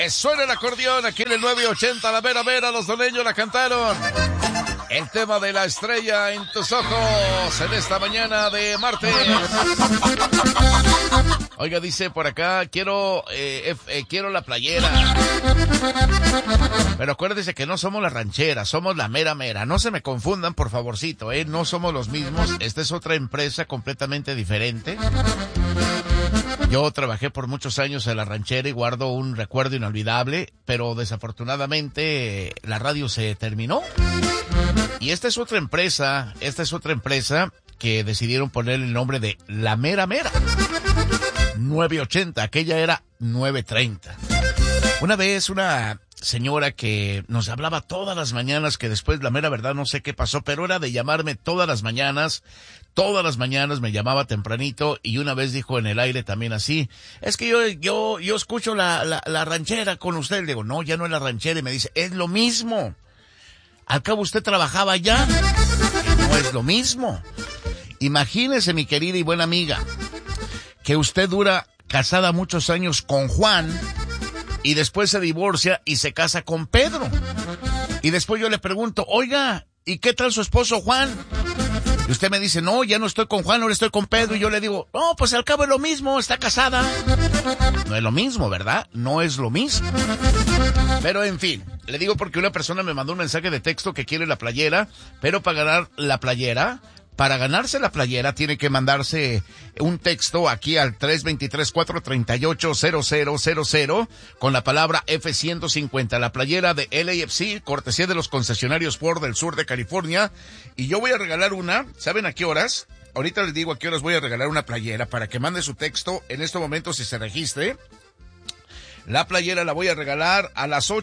Suena el acordeón aquí en el 980, la vera vera, los doneños la cantaron. El tema de la estrella en tus ojos en esta mañana de martes. Oiga, dice por acá, quiero la playera. Pero acuérdese que no somos la ranchera, somos la mera mera. No se me confundan, por favorcito, no somos los mismos. Esta es otra empresa completamente diferente. Yo trabajé por muchos años en la ranchera y guardo un recuerdo inolvidable, pero desafortunadamente la radio se terminó. Y esta es otra empresa que decidieron poner el nombre de La Mera Mera. 980, aquella era 930. Una vez una señora que nos hablaba todas las mañanas, que después la mera verdad no sé qué pasó, pero era de llamarme todas las mañanas me llamaba tempranito, y una vez dijo en el aire también así, es que yo escucho la ranchera con usted. Le digo, no, ya no es la ranchera, y me dice, es lo mismo. Al cabo usted trabajaba allá. No es lo mismo. Imagínese, mi querida y buena amiga, que usted dura casada muchos años con Juan y después se divorcia y se casa con Pedro. Y después yo le pregunto, oiga, ¿y qué tal su esposo Juan? Y usted me dice, no, ya no estoy con Juan, ahora estoy con Pedro. Y yo le digo, no, pues al cabo es lo mismo, está casada. No es lo mismo, ¿verdad? No es lo mismo. Pero en fin, le digo porque una persona me mandó un mensaje de texto que quiere la playera, pero para ganar la playera, para ganarse la playera, tiene que mandarse un texto aquí al 323-438-0000 con la palabra F-150, la playera de LAFC, cortesía de los concesionarios Ford del sur de California. Y yo voy a regalar una, ¿saben a qué horas? Ahorita les digo a qué horas voy a regalar una playera para que mande su texto en este momento si se registre. La playera la voy a regalar a las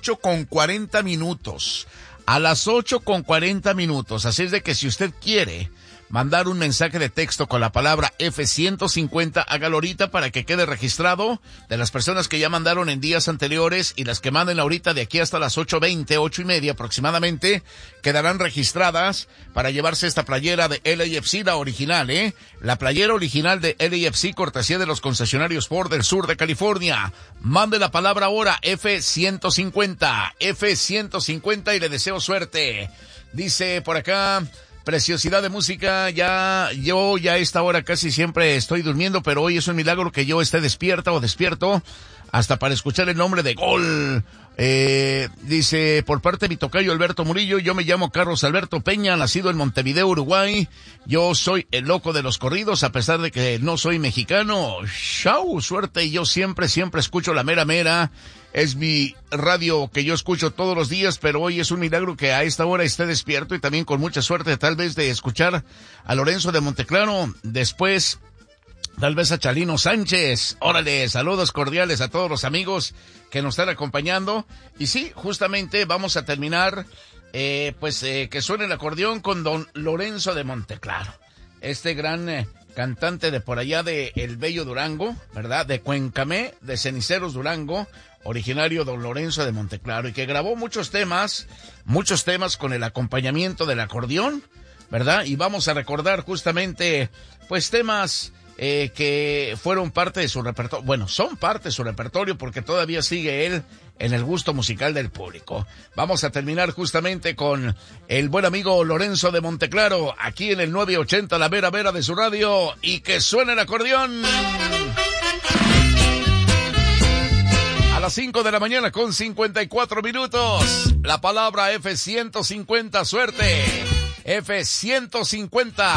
8:40. A las 8:40. Así es de que si usted quiere mandar un mensaje de texto con la palabra F-150, hágalo ahorita para que quede registrado. De las personas que ya mandaron en días anteriores y las que manden ahorita de aquí hasta las 8:20, 8:30 aproximadamente, quedarán registradas para llevarse esta playera de LAFC, la original, La playera original de LAFC, cortesía de los concesionarios Ford del sur de California. Mande la palabra ahora, F-150, F-150, y le deseo suerte. Dice por acá, preciosidad de música, yo a esta hora casi siempre estoy durmiendo, pero hoy es un milagro que yo esté despierta o despierto hasta para escuchar el nombre de Gol. Dice, por parte de mi tocayo Alberto Murillo, yo me llamo Carlos Alberto Peña, nacido en Montevideo, Uruguay. Yo soy el loco de los corridos, a pesar de que no soy mexicano. Chau, suerte, y yo siempre escucho la mera mera. Es mi radio que yo escucho todos los días, pero hoy es un milagro que a esta hora esté despierto, y también con mucha suerte tal vez de escuchar a Lorenzo de Monteclaro, después tal vez a Chalino Sánchez. Órale, saludos cordiales a todos los amigos que nos están acompañando. Y sí, justamente vamos a terminar, que suene el acordeón con don Lorenzo de Monteclaro, este gran cantante de por allá de El Bello Durango, ¿verdad? De Cuencamé, de Ceniceros Durango, originario don Lorenzo de Monteclaro, y que grabó muchos temas con el acompañamiento del acordeón, ¿verdad? Y vamos a recordar justamente, pues, temas que fueron parte de su repertorio, bueno, son parte de su repertorio porque todavía sigue él en el gusto musical del público. Vamos a terminar justamente con el buen amigo Lorenzo de Monteclaro, aquí en el 980, la vera vera de su radio, y que suene el acordeón. A las 5 de la mañana con 54 minutos, la palabra F-150, suerte. F-150.